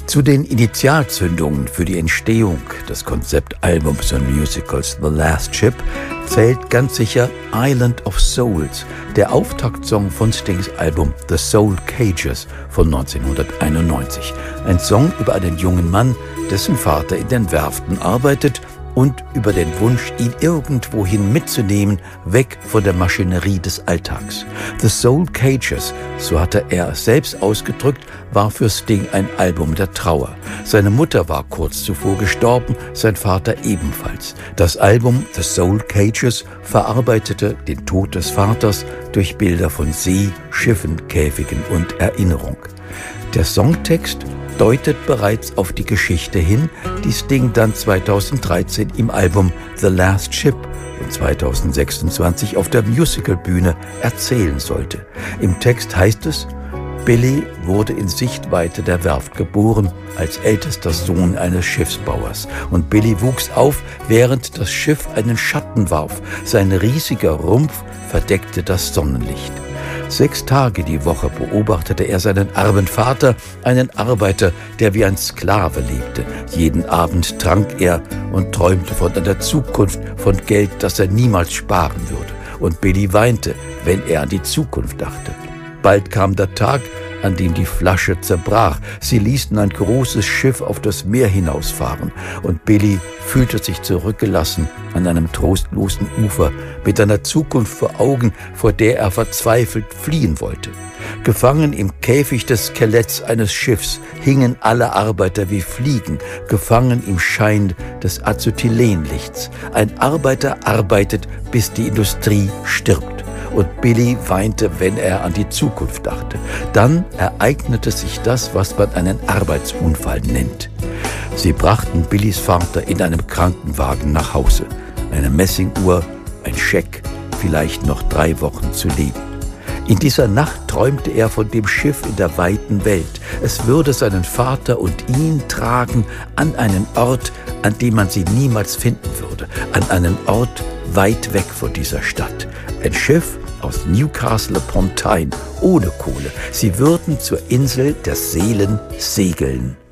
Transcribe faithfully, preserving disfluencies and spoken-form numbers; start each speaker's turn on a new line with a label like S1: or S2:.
S1: Zu den Initialzündungen für die Entstehung des Konzeptalbums und Musicals The Last Ship zählt ganz sicher Island of Souls, der Auftaktsong von Stings Album The Soul Cages von neunzehnhunderteinundneunzig. Ein Song über einen jungen Mann, dessen Vater in den Werften arbeitet, und über den Wunsch, ihn irgendwohin mitzunehmen, weg von der Maschinerie des Alltags. The Soul Cages, so hatte er es selbst ausgedrückt, war für Sting ein Album der Trauer. Seine Mutter war kurz zuvor gestorben, sein Vater ebenfalls. Das Album The Soul Cages verarbeitete den Tod des Vaters durch Bilder von See, Schiffen, Käfigen und Erinnerung. Der Songtext deutet bereits auf die Geschichte hin, die Sting dann zweitausenddreizehn im Album The Last Ship und zweitausendsechsundzwanzig auf der Musicalbühne erzählen sollte. Im Text heißt es: Billy wurde in Sichtweite der Werft geboren, als ältester Sohn eines Schiffsbauers. Und Billy wuchs auf, während das Schiff einen Schatten warf. Sein riesiger Rumpf verdeckte das Sonnenlicht. Sechs Tage die Woche beobachtete er seinen armen Vater, einen Arbeiter, der wie ein Sklave lebte. Jeden Abend trank er und träumte von einer Zukunft, von Geld, das er niemals sparen würde. Und Billy weinte, wenn er an die Zukunft dachte. Bald kam der Tag, an dem die Flasche zerbrach. Sie ließen ein großes Schiff auf das Meer hinausfahren, und Billy fühlte sich zurückgelassen an einem trostlosen Ufer, mit einer Zukunft vor Augen, vor der er verzweifelt fliehen wollte. Gefangen im Käfig des Skeletts eines Schiffs hingen alle Arbeiter wie Fliegen, gefangen im Schein des Acetylenlichts. Ein Arbeiter arbeitet, bis die Industrie stirbt. Und Billy weinte, wenn er an die Zukunft dachte. Dann ereignete sich das, was man einen Arbeitsunfall nennt. Sie brachten Billys Vater in einem Krankenwagen nach Hause. Eine Messinguhr, ein Scheck, vielleicht noch drei Wochen zu leben. In dieser Nacht träumte er von dem Schiff in der weiten Welt. Es würde seinen Vater und ihn tragen an einen Ort, an dem man sie niemals finden würde. An einen Ort weit weg von dieser Stadt. Ein Schiff aus Newcastle upon Tyne, ohne Kohle. Sie würden zur Insel der Seelen segeln.